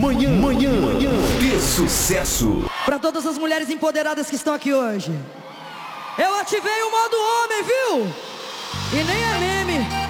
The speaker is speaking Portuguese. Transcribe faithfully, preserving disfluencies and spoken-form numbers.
Manhã, manhã, manhã de sucesso. Para todas as mulheres empoderadas que estão aqui hoje, eu ativei o modo homem, viu? E nem é meme.